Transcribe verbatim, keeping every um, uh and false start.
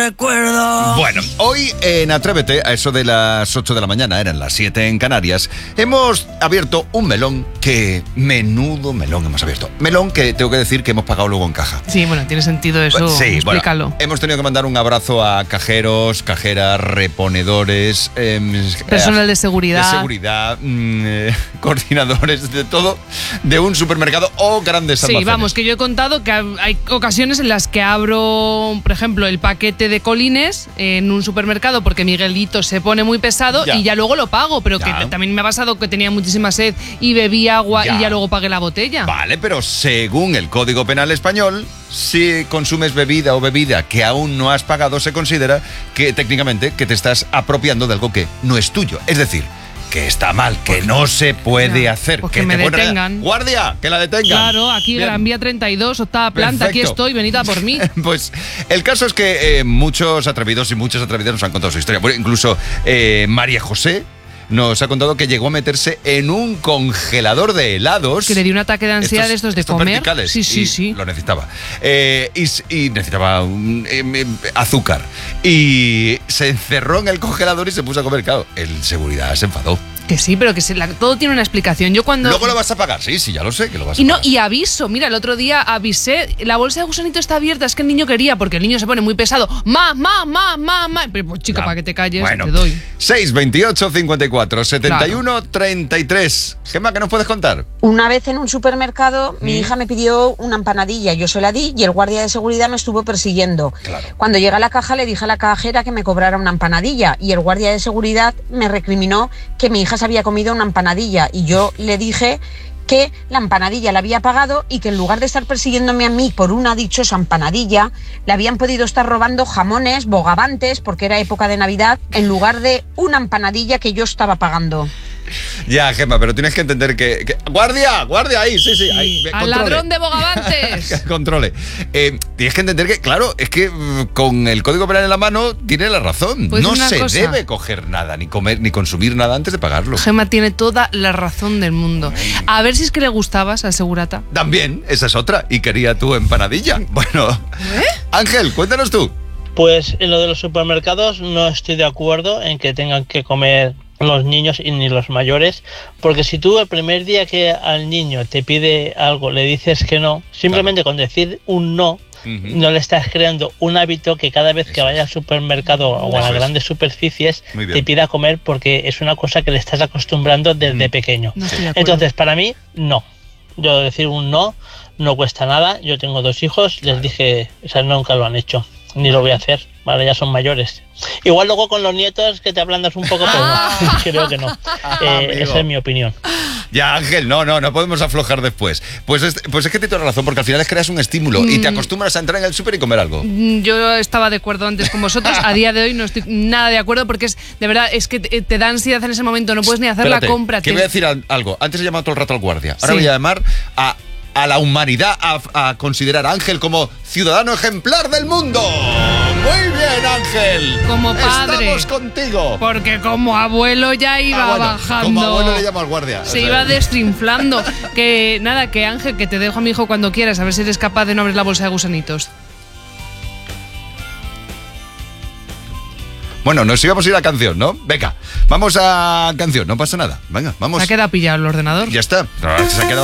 recuerdo. Bueno, hoy en Atrévete, a eso de las ocho de la mañana, eran las siete en Canarias, hemos abierto un melón que... Menudo melón hemos abierto. Melón que tengo que decir que hemos pagado luego en caja. Sí, bueno, tiene sentido eso, Pues, sí, explícalo. Bueno, hemos tenido que mandar un abrazo a cajeros, cajeras, reponedores... Eh, personal de seguridad. De seguridad, mm, eh, coordinadores, de todo, de un supermercado o grandes almacenes. Sí, vamos, que yo he contado que hay ocasiones en las que abro, por ejemplo, el paquete de colines en un supermercado porque Miguelito se pone muy pesado, ya. Y ya luego lo pago, pero ya. Que también me ha pasado que tenía muchísima sed y bebí agua ya. Y ya luego pagué la botella. Vale, pero según el Código Penal español, si consumes bebida o bebida que aún no has pagado, se considera que técnicamente que te estás apropiando de algo que no es tuyo. Es decir, que está mal, que no se puede ya, hacer. Pues que, que me te detengan. ¡Guardia! ¡Que la detengan! Claro, aquí Gran Vía treinta y dos, octava planta, Perfecto. Aquí estoy, venid a por mí. Pues el caso es que eh, muchos atrevidos y muchas atrevidas nos han contado su historia. Bueno, incluso eh, María José nos ha contado que llegó a meterse en un congelador de helados. Que le dio un ataque de ansiedad estos, de estos de estos comer. Verticales, sí, sí, sí. Lo necesitaba. Eh, y, y necesitaba un, eh, azúcar. Y se encerró en el congelador y se puso a comer. Claro, el seguridad se enfadó. Que sí, pero que se la, todo tiene una explicación. Yo cuando... Luego lo vas a pagar, sí, sí, ya lo sé que lo vas a y no, pagar. Y aviso, mira, el otro día avisé, la bolsa de gusanito está abierta, es que el niño quería, porque el niño se pone muy pesado. Ma, ma, ma, ma, ma. Pero pues chica, claro. Para que te calles, bueno. Te doy. seis veintiocho cincuenta y cuatro setenta y uno treinta y tres. Gemma, ¿qué nos puedes contar? Una vez en un supermercado, ¿Mm? mi hija me pidió una empanadilla, yo se la di y el guardia de seguridad me estuvo persiguiendo. Claro. Cuando llegué a la caja le dije a la cajera que me cobrara una empanadilla y el guardia de seguridad me recriminó que mi hija se había comido una empanadilla y yo le dije que la empanadilla la había pagado y que en lugar de estar persiguiéndome a mí por una dichosa empanadilla, le habían podido estar robando jamones, bogavantes, porque era época de Navidad, en lugar de una empanadilla que yo estaba pagando. Ya, Gemma, pero tienes que entender que... que ¡Guardia! ¡Guardia ahí! Sí, sí. Ahí, ¡al controle. Ladrón de bogavantes! Controle. Eh, tienes que entender que, claro, es que con el Código Penal en la mano tiene la razón. Pues no se cosa. debe coger nada, ni comer, ni consumir nada antes de pagarlo. Gemma tiene toda la razón del mundo. A ver si es que le gustabas al segurata. También, esa es otra. Y quería tu empanadilla. Bueno, ¿eh? Ángel, cuéntanos tú. Pues en lo de los supermercados no estoy de acuerdo en que tengan que comer los niños y ni los mayores, porque si tú el primer día que al niño te pide algo le dices que no, simplemente claro. Con decir un no, uh-huh. no le estás creando un hábito que cada vez que vaya al supermercado o a las grandes superficies te pida comer, porque es una cosa que le estás acostumbrando desde uh-huh. pequeño. No Entonces, para mí, no. Yo decir un no no cuesta nada. Yo tengo dos hijos, les dije, o sea, nunca lo han hecho. Ni lo voy a hacer, vale, ya son mayores. Igual luego con los nietos que te ablandas un poco, pero no, creo que no. Eh, esa es mi opinión. Ya, Ángel, no, no, no podemos aflojar después. Pues es, pues es que tienes razón, porque al final es creas un estímulo mm. y te acostumbras a entrar en el súper y comer algo. Yo estaba de acuerdo antes con vosotros, a día de hoy no estoy nada de acuerdo, porque es de verdad, es que te, te da ansiedad en ese momento, no puedes ni hacer Espérate, la compra. Que te... voy a decir algo, antes he llamado todo el rato al guardia, ahora sí. voy a llamar a... a la humanidad a, a considerar a Ángel como ciudadano ejemplar del mundo. Muy bien, Ángel. Como padre. Estamos contigo. Porque como abuelo ya iba ah, bueno, bajando. Como abuelo le llamo al guardia. Se o sea. iba desinflando. Que nada, que Ángel, que te dejo a mi hijo cuando quieras, a ver si eres capaz de no abrir la bolsa de gusanitos. Bueno, nos íbamos a ir a canción, ¿no? Venga, vamos a canción, no pasa nada. Venga, vamos. ¿Se ha quedado pillado el ordenador? Ya está. Se ha quedado